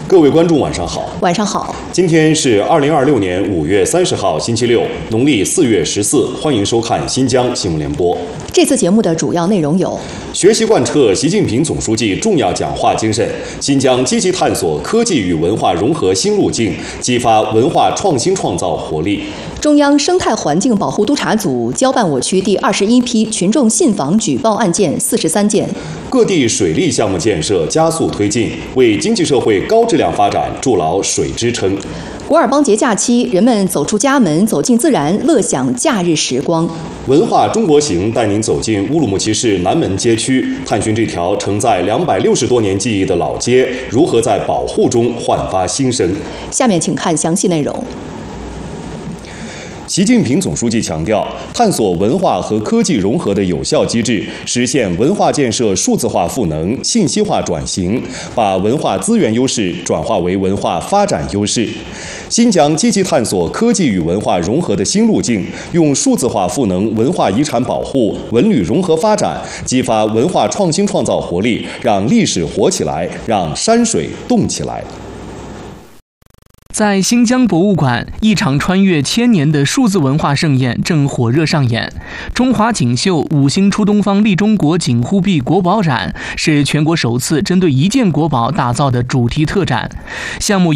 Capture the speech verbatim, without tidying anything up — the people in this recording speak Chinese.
各位观众，晚上好。 晚上好。 今天是二零二六年五月三十号，星期六，农历四月十四。欢迎收看新疆新闻联播。 这次节目的主要内容有： 学习贯彻习近平总书记重要讲话精神，新疆积极探索科技与文化融合新路径，激发文化创新创造活力。 中央生态环境保护督察组交办我区第二十一批群众信访举报案件四十三件。 各地水利项目建设加速推进，为经济社会高质量发展筑牢水支撑。 古尔邦节假期，人们走出家门，走进自然，乐享假日时光。 文化中国行带您走进乌鲁木齐市南门街区，探寻这条承载两百六十多年记忆的老街如何在保护中焕发新生。 下面请看详细内容。 习近平总书记强调，探索文化和科技融合的有效机制，实现文化建设数字化赋能、信息化转型，把文化资源优势转化为文化发展优势。新疆积极探索科技与文化融合的新路径，用数字化赋能文化遗产保护、文旅融合发展，激发文化创新创造活力，让历史活起来，让山水动起来。 在新疆博物馆，一场穿越千年的数字文化盛宴正火热上演。中华锦绣五星出东方利中国锦护壁国宝展是全国首次针对一件国宝打造的主题特展，项目